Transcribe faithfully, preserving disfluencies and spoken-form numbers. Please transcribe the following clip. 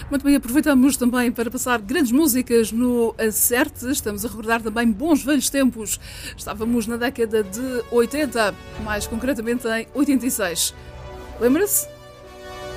Muito bem, aproveitamos também para passar grandes músicas no Acerte. Estamos a recordar também bons velhos tempos. Estávamos na década de oitenta, mais concretamente em oitenta e seis. Lembra-se?